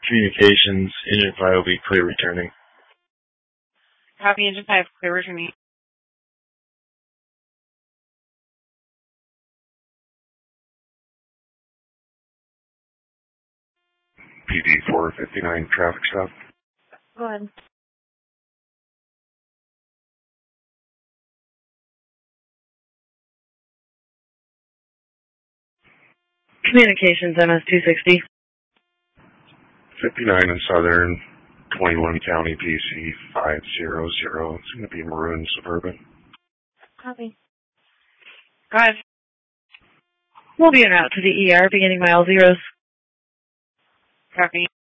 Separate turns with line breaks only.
Communications, engine 5 will be clear returning.
Copy, engine 5, clear returning.
PD 459 traffic stop.
Go ahead.
Communications, MS-260.
59 in Southern, 21 County, PC 500. It's going to be maroon Suburban.
Copy. Go ahead.
We'll be en route to the ER beginning mile zeros.
Copy.